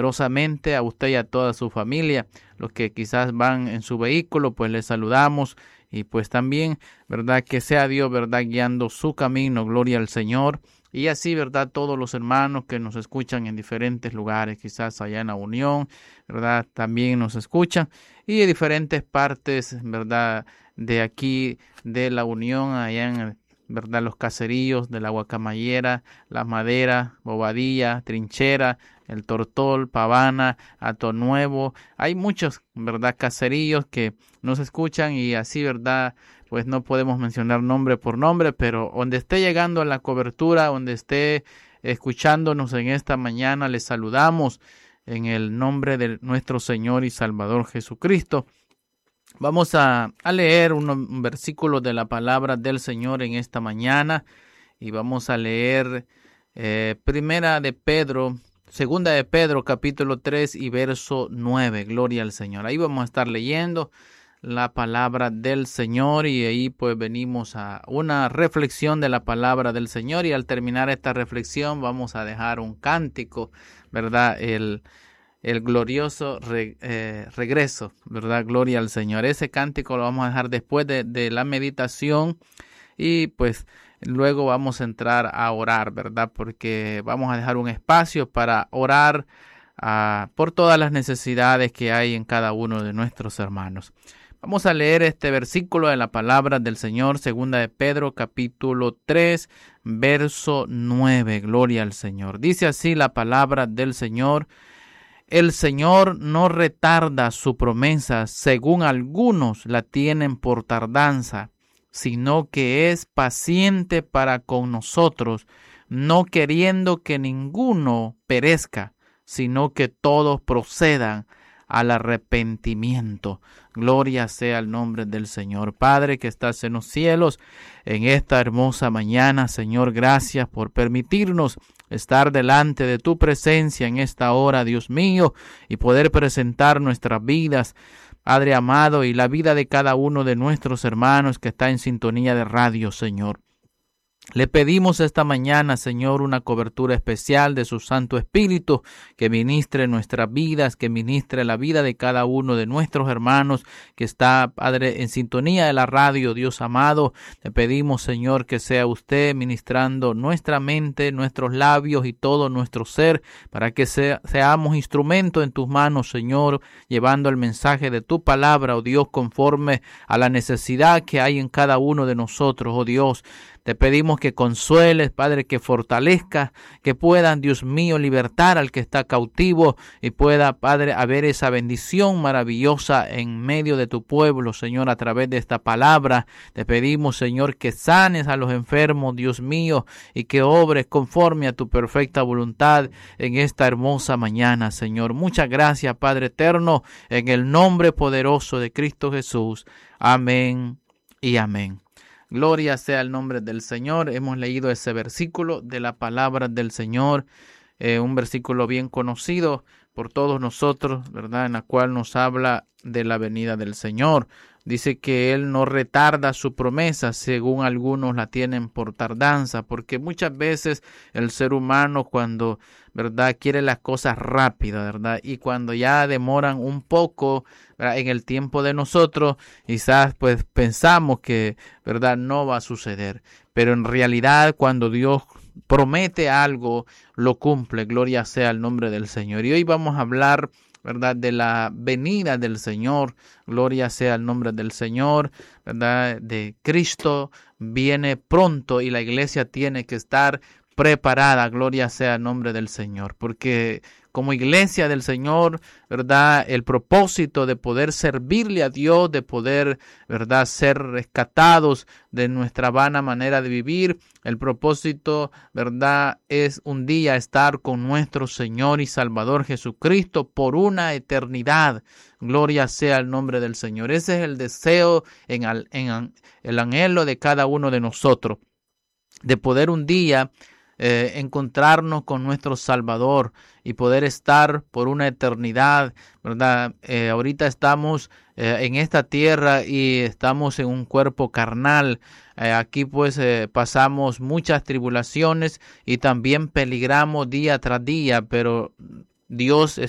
poderosamente a usted y a toda su familia. Los que quizás van en su vehículo, pues les saludamos. Y pues también, ¿verdad? Que sea Dios, ¿verdad? Guiando su camino, gloria al Señor. Y así, ¿verdad? Todos los hermanos que nos escuchan en diferentes lugares, quizás allá en la Unión, ¿verdad? También nos escuchan. Y de diferentes partes, ¿verdad? De aquí, de la Unión, allá en, ¿verdad? Los caseríos de la Guacamayera, La Madera, Bobadilla, Trinchera, El Tortol, Pavana, Hato Nuevo. Hay muchos, ¿verdad? Caseríos que nos escuchan y así, ¿verdad? Pues no podemos mencionar nombre por nombre, pero donde esté llegando a la cobertura, donde esté escuchándonos en esta mañana, les saludamos en el nombre de nuestro Señor y Salvador Jesucristo. Vamos a leer un versículo de la palabra del Señor en esta mañana y vamos a leer Segunda de Pedro, capítulo 3 y verso 9. Gloria al Señor. Ahí vamos a estar leyendo la palabra del Señor y ahí pues venimos a una reflexión de la palabra del Señor y al terminar esta reflexión vamos a dejar un cántico, ¿verdad? El glorioso regreso, ¿verdad? Gloria al Señor. Ese cántico lo vamos a dejar después de la meditación y pues luego vamos a entrar a orar, ¿verdad? Porque vamos a dejar un espacio para orar por todas las necesidades que hay en cada uno de nuestros hermanos. Vamos a leer este versículo de la palabra del Señor, Segunda de Pedro, capítulo 3, verso 9. Gloria al Señor. Dice así la palabra del Señor: el Señor no retarda su promesa, según algunos la tienen por tardanza, sino que es paciente para con nosotros, no queriendo que ninguno perezca, sino que todos procedan al arrepentimiento. Gloria sea el nombre del Señor. Padre que estás en los cielos, en esta hermosa mañana, Señor, gracias por permitirnos estar delante de tu presencia en esta hora, Dios mío, y poder presentar nuestras vidas, Padre amado, y la vida de cada uno de nuestros hermanos que está en sintonía de radio, Señor. Le pedimos esta mañana, Señor, una cobertura especial de su Santo Espíritu, que ministre nuestras vidas, que ministre la vida de cada uno de nuestros hermanos que está, Padre, en sintonía de la radio, Dios amado. Le pedimos, Señor, que sea usted ministrando nuestra mente, nuestros labios y todo nuestro ser, para que seamos instrumentos en tus manos, Señor, llevando el mensaje de tu palabra, oh Dios, conforme a la necesidad que hay en cada uno de nosotros, oh Dios. Te pedimos que consueles, Padre, que fortalezca, que puedan, Dios mío, libertar al que está cautivo y pueda, Padre, haber esa bendición maravillosa en medio de tu pueblo, Señor, a través de esta palabra. Te pedimos, Señor, que sanes a los enfermos, Dios mío, y que obres conforme a tu perfecta voluntad en esta hermosa mañana, Señor. Muchas gracias, Padre eterno, en el nombre poderoso de Cristo Jesús. Amén y amén. Gloria sea el nombre del Señor. Hemos leído ese versículo de la palabra del Señor, un versículo bien conocido por todos nosotros, ¿verdad? En la cual nos habla de la venida del Señor. Dice que Él no retarda su promesa, según algunos la tienen por tardanza, porque muchas veces el ser humano cuando, ¿verdad?, quiere las cosas rápidas, ¿verdad? Y cuando ya demoran un poco, ¿verdad?, en el tiempo de nosotros, quizás pues pensamos que, ¿verdad?, no va a suceder. Pero en realidad cuando Dios promete algo, lo cumple. Gloria sea el nombre del Señor. Y hoy vamos a hablar, ¿verdad?, de la venida del Señor. Gloria sea el nombre del Señor, ¿verdad? De Cristo viene pronto y la iglesia tiene que estar preparada. Gloria sea el nombre del Señor, porque como iglesia del Señor, ¿verdad?, el propósito de poder servirle a Dios, de poder, ¿verdad?, ser rescatados de nuestra vana manera de vivir, el propósito, ¿verdad?, es un día estar con nuestro Señor y Salvador Jesucristo por una eternidad. Gloria sea el nombre del Señor. Ese es el deseo, en el anhelo de cada uno de nosotros, de poder un día encontrarnos con nuestro Salvador y poder estar por una eternidad, ¿verdad? Ahorita estamos en esta tierra y estamos en un cuerpo carnal. Aquí pues pasamos muchas tribulaciones y también peligramos día tras día, pero Dios